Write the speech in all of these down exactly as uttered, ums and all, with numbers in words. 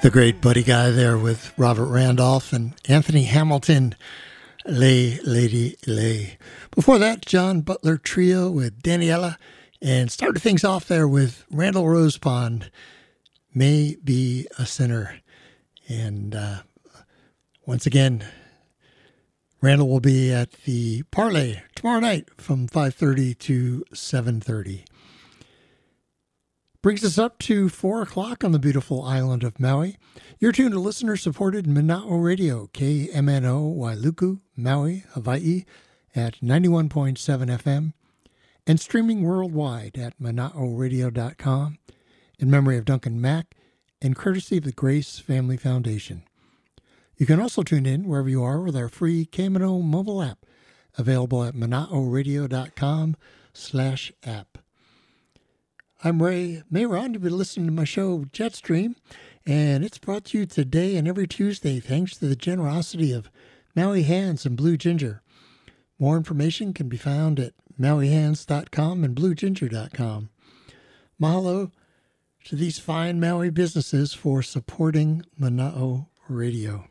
The great Buddy Guy there with Robert Randolph and Anthony Hamilton, Lay Lady Lay. Before that, John Butler Trio with Daniela, and started things off there with Randall Rosepond, May Be a Sinner. And uh, once again, Randall will be at the Parlay tomorrow night from five thirty to seven thirty. Brings us up to four o'clock on the beautiful island of Maui. You're tuned to listener-supported Mana'o Radio, K M N O Wailuku, Maui, Hawaii, at ninety-one point seven F M, and streaming worldwide at mana'o radio dot com, in memory of Duncan Mack, and courtesy of the Grace Family Foundation. You can also tune in wherever you are with our free K M N O mobile app, available at mana'o radio dot com slash app. I'm Ray Mayron. You've been listening to my show, Jetstream, and it's brought to you today and every Tuesday thanks to the generosity of Maui Hands and Blue Ginger. More information can be found at maui hands dot com and blue ginger dot com. Mahalo to these fine Maui businesses for supporting Mana'o Radio.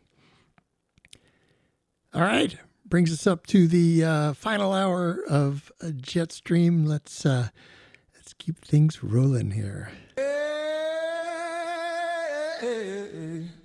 All right, brings us up to the uh, final hour of uh, Jetstream. Let's... Uh, Let's keep things rolling here. Hey, hey, hey.